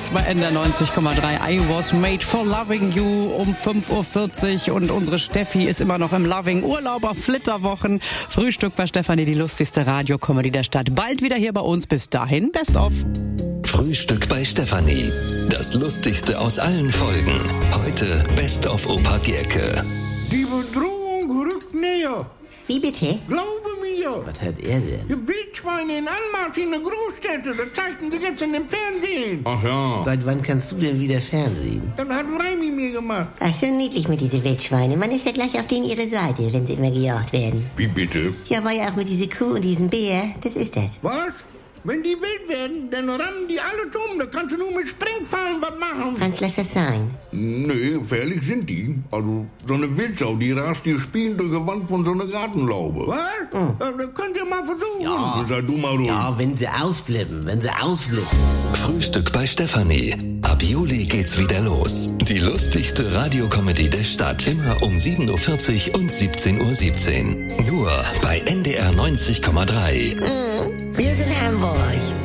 bei NDR 90,3. I was made for loving you um 5.40 Uhr und unsere Steffi ist immer noch im Loving Urlaub auf Flitterwochen. Frühstück bei Stefanie, die lustigste Radiokomödie der Stadt. Bald wieder hier bei uns. Bis dahin, best of. Frühstück bei Stefanie. Das Lustigste aus allen Folgen. Heute Best of Opa Gerke. Die Bedrohung rückt näher. Wie bitte? Glaube mir. Was hat er denn? Die Wildschweine in Anmarsch in der Großstädte. Das zeigten sie jetzt in dem Fernsehen. Ach ja. Seit wann kannst du denn wieder Fernsehen? Das hat Reimi mir gemacht. Ach, so niedlich mit diesen Wildschweine. Man ist ja gleich auf denen ihre Seite, wenn sie immer gejagt werden. Wie bitte? Ja, war ja auch mit dieser Kuh und diesem Bär. Das ist das. Was? Wenn die wild werden, dann rammen die alle um. Da kannst du nur mit Springfallen was machen. Franz, lass das sein. Nee, gefährlich sind die. Also, so eine Wildsau, die rast dir spielend durch die Wand von so einer Gartenlaube. Was? Das könnt ihr mal versuchen. Ja. Sei du mal ruhig. Ja, wenn sie ausflippen. Frühstück bei Stefanie. Ab Juli geht's wieder los. Die lustigste Radiokomödie der Stadt. Immer um 7.40 Uhr und 17.17 Uhr. Nur bei NDR 90,3. Wir sind Hamburg.